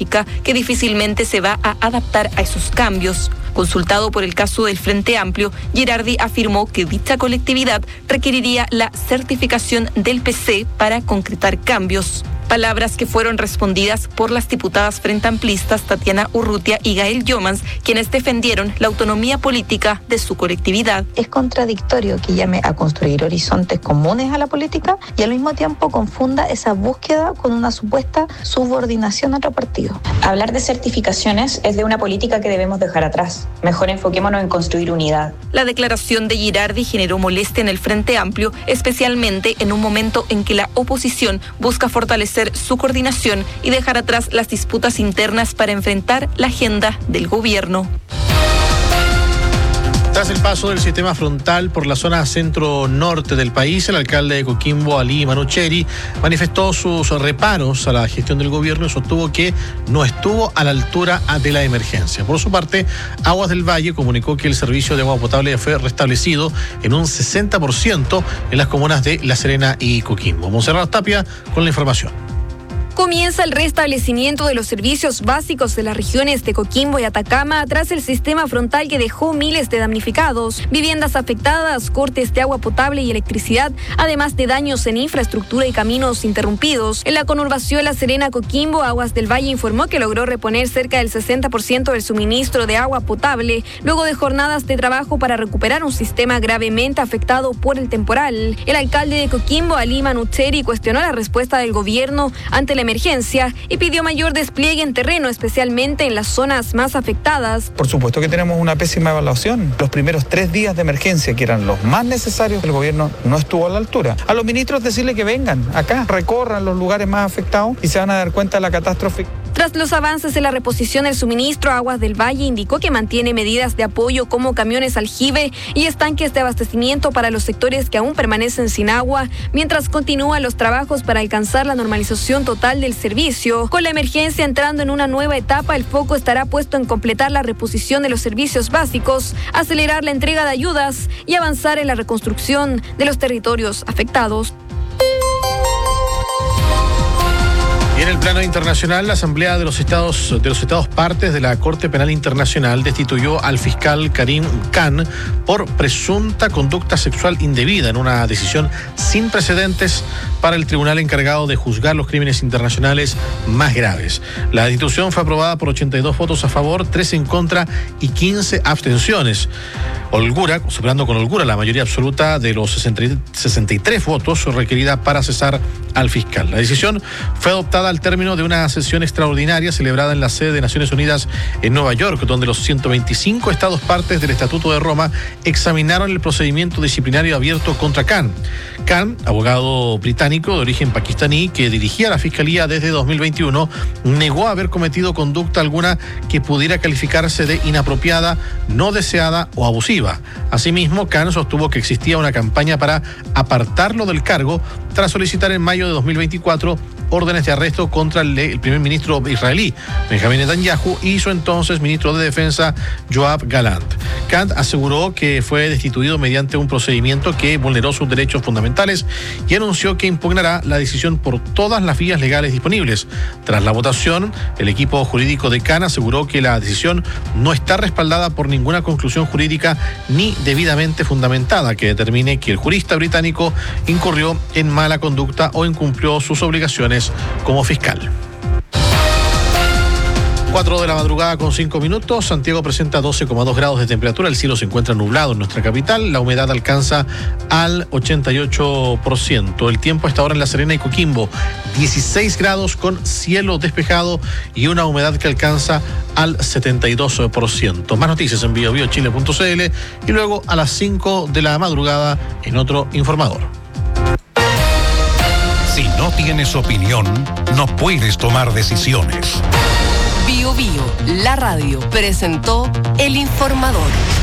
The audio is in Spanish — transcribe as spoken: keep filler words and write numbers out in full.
lógica que difícilmente se va a adaptar a esos cambios. Consultado por el caso del Frente Amplio, Girardi afirmó que dicha colectividad requeriría la certificación del P C para concretar cambios. Palabras que fueron respondidas por las diputadas frentamplistas Tatiana Urrutia y Gael Yomans, quienes defendieron la autonomía política de su colectividad. Es contradictorio que llame a construir horizontes comunes a la política y al mismo tiempo confunda esa búsqueda con una supuesta subordinación a otro partido. Hablar de certificaciones es de una política que debemos dejar atrás. Mejor enfoquémonos en construir unidad. La declaración de Girardi generó molestia en el Frente Amplio, especialmente en un momento en que la oposición busca fortalecer su coordinación y dejar atrás las disputas internas para enfrentar la agenda del gobierno. Tras el paso del sistema frontal por la zona centro-norte del país, el alcalde de Coquimbo, Ali Manucheri, manifestó sus reparos a la gestión del gobierno y sostuvo que no estuvo a la altura de la emergencia. Por su parte, Aguas del Valle comunicó que el servicio de agua potable fue restablecido en un sesenta por ciento en las comunas de La Serena y Coquimbo. Monserrat Tapia con la información. Comienza el restablecimiento de los servicios básicos de las regiones de Coquimbo y Atacama tras el sistema frontal que dejó miles de damnificados, viviendas afectadas, cortes de agua potable y electricidad, además de daños en infraestructura y caminos interrumpidos. En la conurbación La Serena Coquimbo, Aguas del Valle informó que logró reponer cerca del sesenta por ciento del suministro de agua potable, luego de jornadas de trabajo para recuperar un sistema gravemente afectado por el temporal. El alcalde de Coquimbo, Ali Manucheri, cuestionó la respuesta del gobierno ante la emergencia y pidió mayor despliegue en terreno, especialmente en las zonas más afectadas. Por supuesto que tenemos una pésima evaluación. Los primeros tres días de emergencia, que eran los más necesarios, el gobierno no estuvo a la altura. A los ministros decirle que vengan acá, recorran los lugares más afectados y se van a dar cuenta de la catástrofe. Tras los avances en la reposición del suministro, Aguas del Valle indicó que mantiene medidas de apoyo como camiones aljibe y estanques de abastecimiento para los sectores que aún permanecen sin agua, mientras continúan los trabajos para alcanzar la normalización total del servicio. Con la emergencia entrando en una nueva etapa, el foco estará puesto en completar la reposición de los servicios básicos, acelerar la entrega de ayudas y avanzar en la reconstrucción de los territorios afectados. Y en el plano internacional, la Asamblea de los Estados de los Estados Partes de la Corte Penal Internacional destituyó al fiscal Karim Khan por presunta conducta sexual indebida en una decisión sin precedentes para el tribunal encargado de juzgar los crímenes internacionales más graves. La destitución fue aprobada por ochenta y dos votos a favor, tres en contra y quince abstenciones. Holgura, superando con holgura la mayoría absoluta de los sesenta y tres votos requerida para cesar al fiscal. La decisión fue adoptada al término de una sesión extraordinaria celebrada en la sede de Naciones Unidas en Nueva York, donde los ciento veinticinco estados partes del Estatuto de Roma examinaron el procedimiento disciplinario abierto contra Khan. Khan, abogado británico de origen pakistaní que dirigía la fiscalía desde dos mil veintiuno, negó haber cometido conducta alguna que pudiera calificarse de inapropiada, no deseada o abusiva. Asimismo, Khan sostuvo que existía una campaña para apartarlo del cargo tras solicitar en mayo de dos mil veinticuatro órdenes de arresto contra el, el primer ministro israelí, Benjamín Netanyahu, y su entonces ministro de Defensa, Yoav Gallant. Khan aseguró que fue destituido mediante un procedimiento que vulneró sus derechos fundamentales y anunció que impugnará la decisión por todas las vías legales disponibles. Tras la votación, el equipo jurídico de Khan aseguró que la decisión no está respaldada por ninguna conclusión jurídica ni debidamente fundamentada que determine que el jurista británico incurrió en mala conducta o incumplió sus obligaciones como fiscal. cuatro de la madrugada con cinco minutos. Santiago presenta doce coma dos grados de temperatura. El cielo se encuentra nublado en nuestra capital. La humedad alcanza al ochenta y ocho por ciento. El tiempo a esta hora en La Serena y Coquimbo, dieciséis grados con cielo despejado y una humedad que alcanza al setenta y dos por ciento. Más noticias en bio bio chile punto c l y luego a las cinco de la madrugada en otro informador. Si no tienes opinión, no puedes tomar decisiones. Bio Bio, la radio, presentó El Informador.